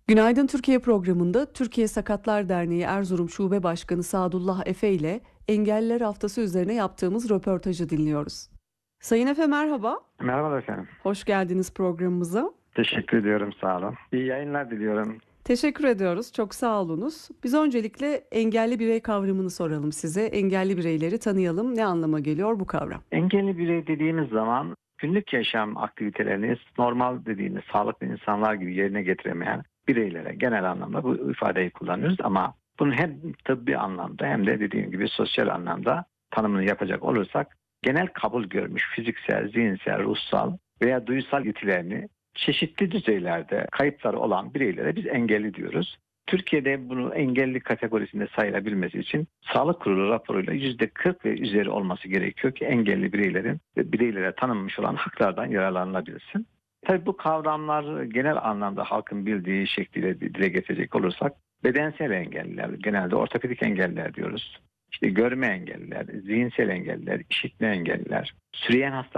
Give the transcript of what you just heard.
Günaydın Türkiye programında Türkiye Sakatlar Derneği Erzurum Şube Başkanı Sadullah Efe ile Engelliler Haftası üzerine yaptığımız röportajı dinliyoruz. Sayın Efe merhaba, Merhaba efendim. hoş geldiniz programımıza. Teşekkür ediyorum, sağ olun. İyi yayınlar diliyorum. Teşekkür ediyoruz, çok sağ olunuz. Biz öncelikle engelli birey kavramını soralım size. Engelli bireyleri tanıyalım. Ne anlama geliyor bu kavram? Engelli birey dediğimiz zaman günlük yaşam aktivitelerini normal dediğimiz sağlıklı insanlar gibi yerine getiremeyen bireylere genel anlamda bu ifadeyi kullanıyoruz ama bunun hem tıbbi anlamda hem de dediğim gibi sosyal anlamda tanımını yapacak olursak genel kabul görmüş fiziksel, zihinsel, ruhsal veya duysal yetilerini çeşitli düzeylerde kayıpları olan bireylere biz engelli diyoruz. Türkiye'de bunu engelli kategorisinde sayılabilmesi için Sağlık Kurulu raporuyla %40 ve üzeri olması gerekiyor ki engelli bireylerin ve bireylere tanınmış olan haklardan yararlanılabilsin. Tabii bu kavramlar genel anlamda halkın bildiği şekliyle dile getirecek olursak bedensel engelliler, genelde ortopedik engelliler diyoruz. İşte görme engelliler, zihinsel engelliler, işitme engelliler, süreyen hastalıklar